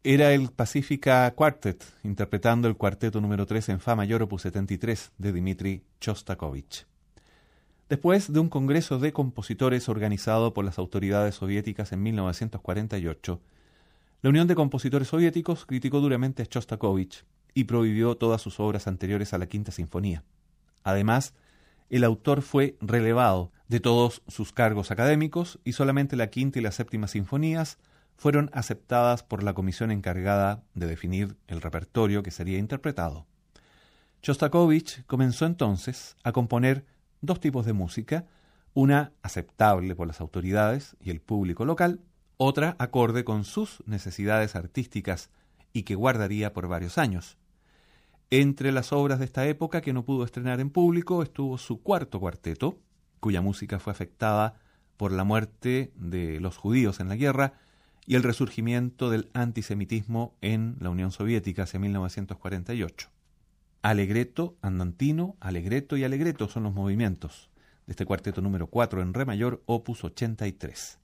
era el Pacifica Quartet, interpretando el cuarteto número 3 en Fa mayor opus 73 de Dmitri Shostakovich. Después de un congreso de compositores organizado por las autoridades soviéticas en 1948, la Unión de Compositores Soviéticos criticó duramente a Shostakovich y prohibió todas sus obras anteriores a la Quinta Sinfonía. Además, el autor fue relevado de todos sus cargos académicos y solamente la Quinta y la Séptima Sinfonías fueron aceptadas por la comisión encargada de definir el repertorio que sería interpretado. Shostakovich comenzó entonces a componer dos tipos de música, una aceptable por las autoridades y el público local, otra acorde con sus necesidades artísticas y que guardaría por varios años. Entre las obras de esta época que no pudo estrenar en público estuvo su cuarto cuarteto, cuya música fue afectada por la muerte de los judíos en la guerra y el resurgimiento del antisemitismo en la Unión Soviética hacia 1948. Allegretto, andantino, allegretto y allegretto son los movimientos de este cuarteto número 4 en re mayor, opus 83.